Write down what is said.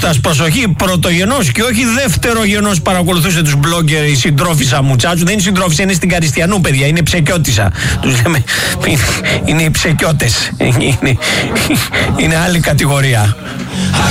Κώστας, προσοχή, πρωτογενός και όχι δευτερογενός παρακολουθούσε τους blogger, η συντρόφισσα μου Τσάτσου. Δεν είναι συντρόφισσα, είναι στην Καριστιανού, παιδιά, είναι ψεκιώτισσα. Τους λέμε, είναι οι ψεκιώτες. Είναι άλλη κατηγορία.